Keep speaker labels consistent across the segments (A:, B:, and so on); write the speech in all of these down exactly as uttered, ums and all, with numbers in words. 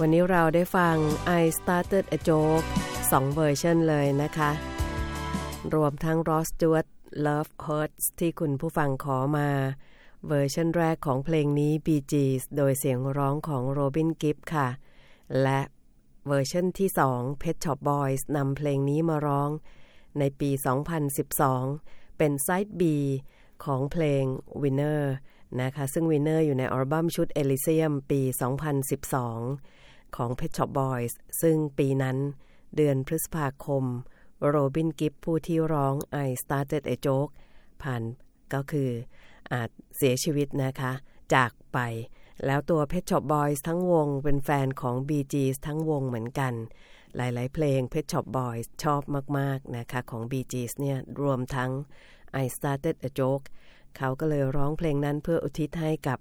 A: วันนี้เราได้ฟัง I Started a Joke สองเวอร์ชันเลยนะคะรวมทั้ง Rod Stewart Love Hurts ที่คุณผู้ฟังขอมาเวอร์ชันแรกของเพลงนี้ Bee Gees โดยเสียงร้องของ Robin Gibb ค่ะและเวอร์ชันที่สอง Pet Shop Boys นำเพลงนี้มาร้องในปี สองพันสิบสอง เป็น Side B ของเพลง Winner นะคะซึ่ง Winner อยู่ในอัลบั้มชุด Elysium ปี สองพันสิบสอง ของ Pet Shop Boys ซึ่งปีนั้นเดือนพฤษภาคม Robin Gibb ผู้ที่ร้อง I Started a Joke ผ่านก็คืออาจเสียชีวิตนะคะจากไปแล้วตัว Pet Shop Boys ทั้งวงเป็นแฟนของ Bee Gees ทั้งวงเหมือนกันหลายๆเพลง Pet Shop Boys ชอบมากๆนะคะของ Bee Gees เนี่ยรวมทั้ง I Started a Joke เขาก็เลยร้องเพลงนั้นเพื่ออุทิศให้กับ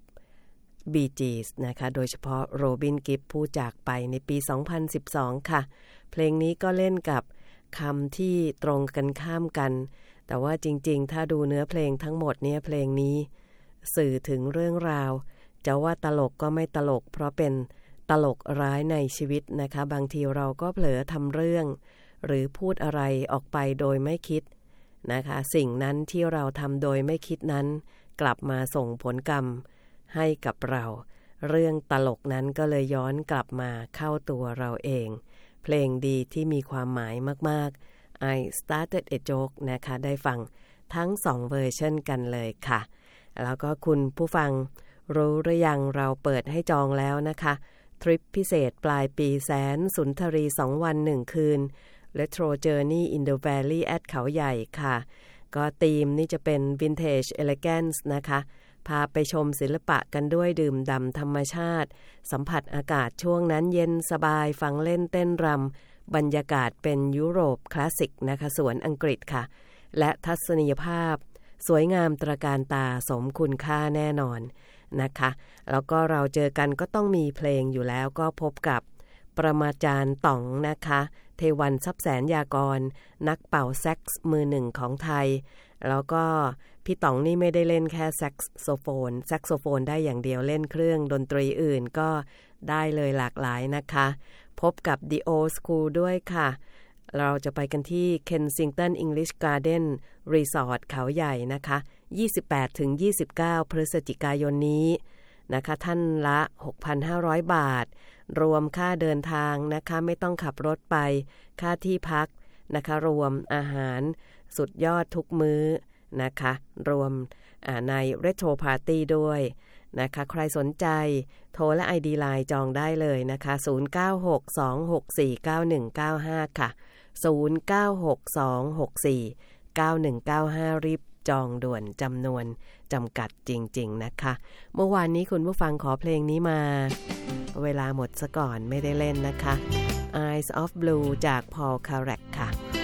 A: Bee Gees นะคะโดยเฉพาะ Robin Gibb ผู้จากไปในปี สองพันสิบสอง ค่ะเพลงนี้ก็เล่นกับคำที่ตรงกันข้ามกันแต่ว่าจริงๆถ้าดูเนื้อเพลงทั้งหมดเนี่ยเพลงนี้สื่อถึงเรื่องราวจะว่าตลกก็ไม่ตลกเพราะเป็นตลกร้ายในชีวิตนะคะบางทีเราก็เผลอทำเรื่องหรือพูดอะไรออกไปโดยไม่คิดนะคะสิ่งนั้นที่เราทำโดยไม่คิดนั้นกลับมาส่งผลกรรมให้กับเราเรื่องตลกนั้นก็เลยย้อนกลับมาเข้าตัวเราเองเพลงดีที่มีความหมายมากๆ I Started a Joke นะคะได้ฟังทั้งสองเวอร์ชันกันเลยค่ะแล้วก็คุณผู้ฟังรู้หรือยังเราเปิดให้จองแล้วนะคะทริปพิเศษปลายปีแสนสุนทรีสองวันหนึ่งคืน Retro Journey in the Valley at เขาใหญ่ค่ะก็ธีมนี่จะเป็น Vintage Elegance นะคะพาไปชมศิลปะกันด้วยดื่มด่ำธรรมชาติสัมผัสอากาศช่วงนั้นเย็นสบายฟังเล่นเต้นรำบรรยากาศเป็นยุโรปคลาสสิกนะคะสวนอังกฤษค่ะและทัศนียภาพสวยงามตระการตาสมคุณค่าแน่นอนนะคะแล้วก็เราเจอกันก็ต้องมีเพลงอยู่แล้วก็พบกับประมาจารย์ต๋องนะคะเทวันทรัพย์แสนยากรนักเป่าแซกซ์มือหนึ่งของไทยแล้วก็พี่ต๋องนี่ไม่ได้เล่นแค่แซกโซโฟนแซกโซโฟนได้อย่างเดียวเล่นเครื่องดนตรีอื่นก็ได้เลยหลากหลายนะคะพบกับ The Old School ด้วยค่ะเราจะไปกันที่ Kensington English Garden Resort เขาใหญ่นะคะ ยี่สิบแปดถึงยี่สิบเก้า พฤศจิกายนนี้นะคะท่านละ หกพันห้าร้อย บาทรวมค่าเดินทางนะคะไม่ต้องขับรถไปค่าที่พักนะคะรวมอาหารสุดยอดทุกมื้อนะคะรวมใน Retro Party ด้วยนะคะใครสนใจโทรและ ไอ ดี Line จองได้เลยนะคะศูนย์ เก้า หก สอง หก สี่ เก้า หนึ่ง เก้า ห้าค่ะศูนย์ เก้า หก สอง หก สี่ เก้า หนึ่ง เก้า ห้ารีบจองด่วนจำนวนจำกัดจริงๆนะคะเมื่อวานนี้คุณผู้ฟังขอเพลงนี้มาเวลาหมดซะก่อนไม่ได้เล่นนะคะ Eyes of Blue จาก Paul Carrack ค่ะ